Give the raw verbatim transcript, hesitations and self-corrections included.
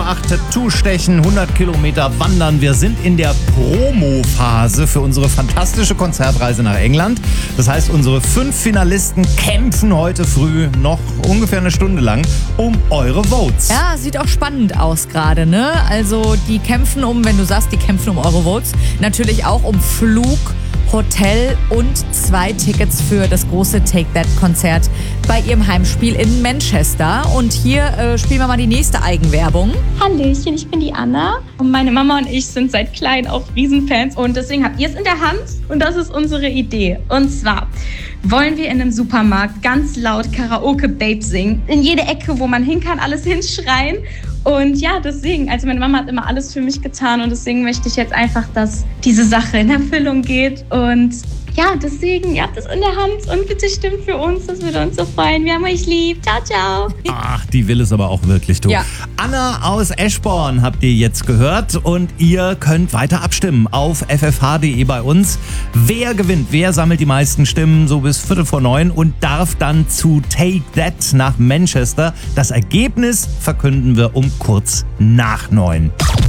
acht Tattoo-Stechen, hundert Kilometer wandern. Wir sind in der Promo-Phase für unsere fantastische Konzertreise nach England. Das heißt, unsere fünf Finalisten kämpfen heute früh noch ungefähr eine Stunde lang um eure Votes. Ja, sieht auch spannend aus gerade, ne? Also die kämpfen um, wenn du sagst, die kämpfen um eure Votes, natürlich auch um Flug, Hotel und zwei Tickets für das große Take That-Konzert bei ihrem Heimspiel in Manchester. Und hier äh, spielen wir mal die nächste Eigenwerbung. Hallöchen, ich bin die Anna und meine Mama und ich sind seit klein auf Riesenfans und deswegen habt ihr es in der Hand und das ist unsere Idee. Und zwar wollen wir in einem Supermarkt ganz laut Karaoke-Babe singen, in jede Ecke, wo man hin kann, alles hinschreien. Und ja, deswegen, also meine Mama hat immer alles für mich getan und deswegen möchte ich jetzt einfach, dass diese Sache in Erfüllung geht. Und ja, deswegen, ihr habt es in der Hand und bitte stimmt für uns, das würde uns so freuen. Wir haben euch lieb. Ciao, ciao. Ach, die will es aber auch wirklich, du. Ja. Anna aus Eschborn habt ihr jetzt gehört und ihr könnt weiter abstimmen auf f f h punkt d e bei uns. Wer gewinnt, wer sammelt die meisten Stimmen so bis Viertel vor neun und darf dann zu Take That nach Manchester. Das Ergebnis verkünden wir um kurz nach neun.